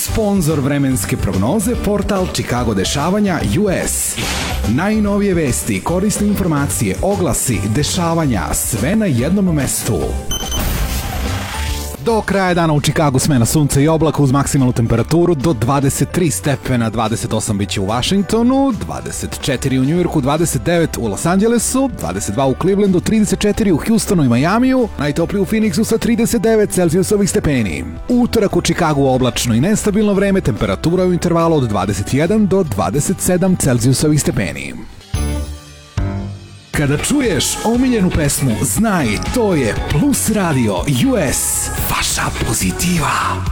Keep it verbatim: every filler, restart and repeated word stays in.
Sponzor vremenske prognoze, portal Chicago dešavanja U S. Najnovije vesti, korisne informacije, oglasi, dešavanja, sve na jednom mestu. Do kraja dana u Chicagu smena sunca i oblaka uz maksimalnu temperaturu do dvadeset tri stepena, dvadeset osam biće u Washingtonu, dvadeset četiri u Njujorku, dvadeset devet u Los Angelesu, dvadeset dva u Clevelandu, trideset četiri u Houstonu i Majamiju, najtopliji u Phoenixu sa trideset devet Celzijusovih stepeni. Utorak u Chicagu oblačno i nestabilno vreme, temperatura u intervalu od dvadeset jedan do dvadeset sedam Celzijusovih stepeni. Kada čuješ omiljenu pesmu, znaj, to je Plus Radio U S, vaša pozitiva.